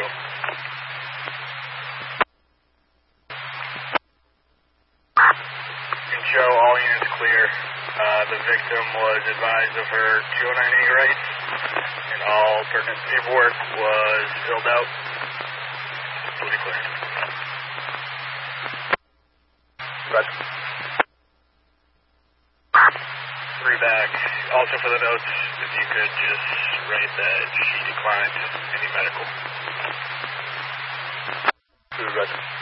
Echo. Can show all units clear. The victim was advised of her 209A rights, and all pertinent paperwork was filled out. Fully clear. Roger. 3 back. Also for the notes, if you could just write that she declined any medical. Roger.